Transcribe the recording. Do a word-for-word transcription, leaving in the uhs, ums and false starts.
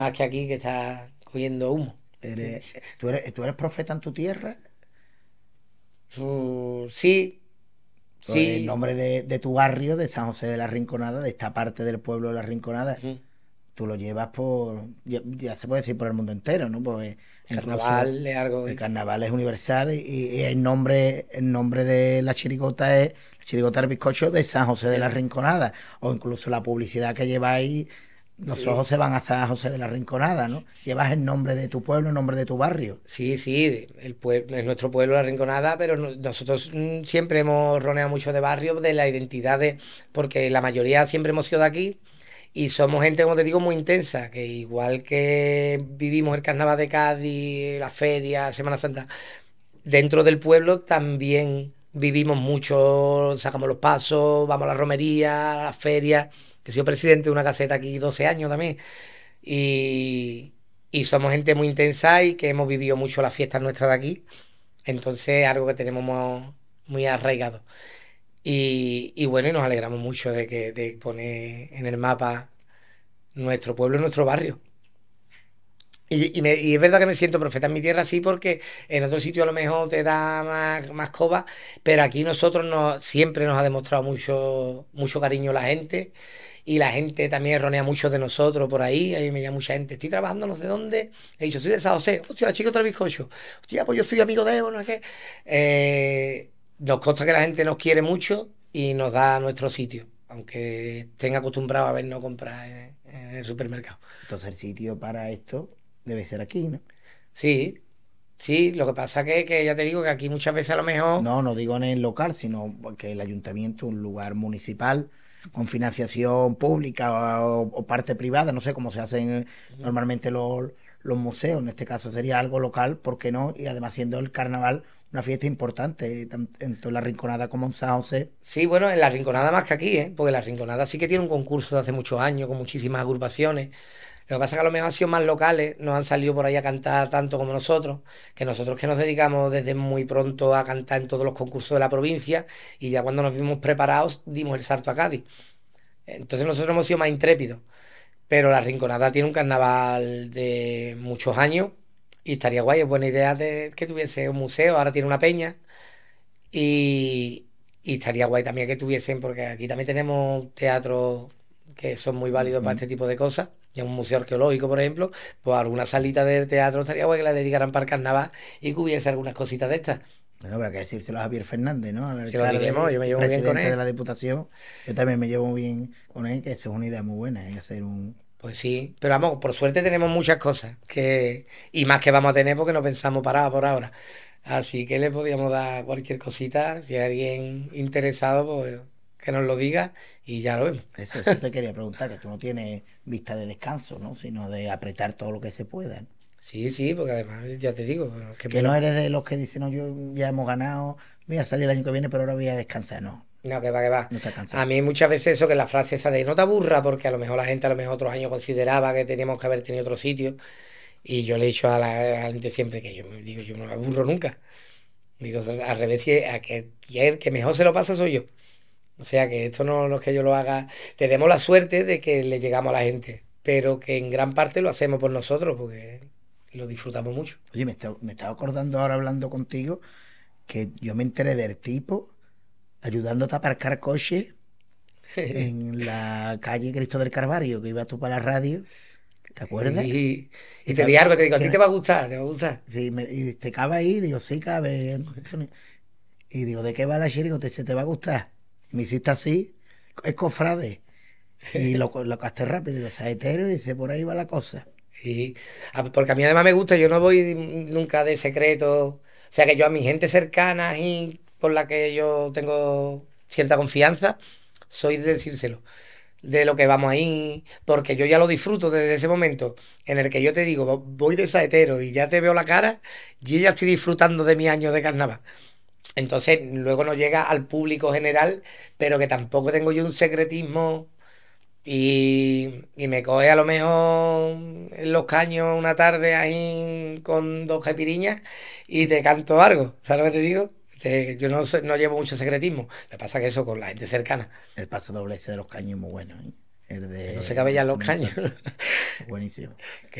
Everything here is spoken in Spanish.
más que aquí que está cogiendo humo. Eres, ¿tú eres, tú eres profeta en tu tierra? Uh, sí, Pues el sí. nombre de, de tu barrio, de San José de la Rinconada, de esta parte del pueblo de la Rinconada, Ujú. tú lo llevas por, ya, ya se puede decir por el mundo entero, ¿no? Pues incluso Carnaval es algo. el carnaval es universal y, y el nombre, el nombre de la chirigota es la chirigota del bizcocho de San José de la eh, Rinconada, o incluso la publicidad que lleváis, los ojos Sí, se van a San José de la Rinconada, ¿no? Llevas el nombre de tu pueblo, el nombre de tu barrio. sí, sí. El pueblo, es nuestro pueblo, La Rinconada, pero no- nosotros mm, siempre hemos roneado mucho de barrio, de la identidad de. Porque la mayoría siempre hemos sido de aquí. Y somos gente, como te digo, muy intensa, que igual que vivimos el carnaval de Cádiz, la feria, Semana Santa, dentro del pueblo también vivimos mucho, sacamos los pasos, vamos a la romería, a la feria, que soy presidente de una caseta aquí doce años también, y, y somos gente muy intensa y que hemos vivido mucho las fiestas nuestras de aquí, entonces algo que tenemos mo- muy arraigado. Y, y bueno, y nos alegramos mucho de que de poner en el mapa nuestro pueblo y nuestro barrio. Y, y me- y es verdad que me siento profeta en mi tierra, sí, porque en otro sitio a lo mejor te da más, más coba, pero aquí nosotros nos, siempre nos ha demostrado mucho, mucho cariño la gente y la gente también erronea mucho de nosotros por ahí. Ahí me llama mucha gente, estoy trabajando no sé dónde. He dicho, estoy de San José, hostia, la chica otra bizcocho, hostia, pues yo soy amigo de uno, ¿qué? Eh, nos consta que la gente nos quiere mucho y nos da nuestro sitio, aunque estén acostumbrados a vernos comprar en en el supermercado. Entonces el sitio para esto debe ser aquí, ¿no? Sí, sí, lo que pasa que, que ya te digo que aquí muchas veces a lo mejor, No, no digo en el local, sino que el ayuntamiento, un lugar municipal con financiación pública o, o parte privada, no sé cómo se hacen eh, normalmente los, los museos, en este caso sería algo local, ¿por qué no? Y además siendo el carnaval una fiesta importante, tanto en la Rinconada como en San José. sí, bueno, en la Rinconada más que aquí, ¿eh? Porque la Rinconada sí que tiene un concurso de hace muchos años con muchísimas agrupaciones. Lo que pasa es que a lo mejor han sido más locales, no han salido por ahí a cantar tanto como nosotros, que nosotros que nos dedicamos desde muy pronto a cantar en todos los concursos de la provincia y ya cuando nos vimos preparados dimos el salto a Cádiz. Entonces nosotros hemos sido más intrépidos. Pero la Rinconada tiene un carnaval de muchos años y estaría guay, es buena idea de que tuviese un museo, ahora tiene una peña y, y estaría guay también que tuviesen, porque aquí también tenemos teatros que son muy válidos para Ujú. este tipo de cosas, y un museo arqueológico, por ejemplo, pues alguna salita del teatro estaría guay que la dedicaran para el carnaval y que hubiese algunas cositas de estas. Bueno, habrá que decírselo a Javier Fernández, ¿no? Al Si lo diremos, alcalde yo me y llevo muy bien con presidente de él. la Diputación. Yo también me llevo muy bien con él, que eso es una idea muy buena, ¿eh? Hacer un... Pues sí, pero vamos, por suerte tenemos muchas cosas que y más que vamos a tener porque no pensamos parar por ahora. Así que le podíamos dar cualquier cosita, si hay alguien interesado, pues que nos lo diga y ya lo vemos. Eso, eso te quería preguntar, que tú no tienes vista de descanso, ¿no? Sino de apretar todo lo que se pueda, ¿no? Sí, sí, porque además ya te digo, que me Que lo... no eres de los que dicen, no, yo ya hemos ganado, voy a salir el año que viene, pero ahora voy a descansar. No, No, que va, que va. no estás A cansado. mí muchas veces eso, que la frase esa de no te aburra, porque a lo mejor la gente a lo mejor otros años consideraba que teníamos que haber tenido otro sitio, y yo le he dicho a la, a la gente siempre que yo me digo, yo no me aburro nunca. Digo, al revés, si a que, y el que mejor se lo pasa soy yo. O sea que esto no, no es que yo lo haga. Tenemos la suerte de que le llegamos a la gente, pero que en gran parte lo hacemos por nosotros, porque lo disfrutamos mucho. Oye, me, está- me estaba acordando ahora hablando contigo que yo me enteré del tipo ayudándote a aparcar coche en la calle Cristo del Calvario, que ibas tú para la radio, ¿te acuerdas? Y, Y y te tal, di algo, te digo, a ti te que, va a gustar, te va a gustar. sí, me- y te cabe ahí, digo, sí, cabe, Antonio. Y digo, ¿de qué va la chirigota? Te, ¿se te va a gustar? Me hiciste así, es cofrade. Y lo, lo casté rápido, digo, saetero, y dice, por ahí va la cosa. Y, a- porque a mí además me gusta, yo no voy nunca de secreto. O sea que yo a mi gente cercana y por la que yo tengo cierta confianza, soy de decírselo. De lo que vamos ahí, porque yo ya lo disfruto desde ese momento en el que yo te digo, "Vo- voy de saetero y ya te veo la cara, yo ya estoy disfrutando de mi año de carnaval. Entonces, luego no llega al público general, pero que tampoco tengo yo un secretismo y, y me coge a lo mejor en los caños una tarde ahí con dos caipiriñas y te canto algo, ¿sabes lo que te digo? Te- yo no, sé- no llevo mucho secretismo, le pasa que eso con la gente cercana. El paso doble ese de los caños es muy bueno, ¿eh? el Que no se de cabe ya en los Semana caños. Santa. Buenísimo.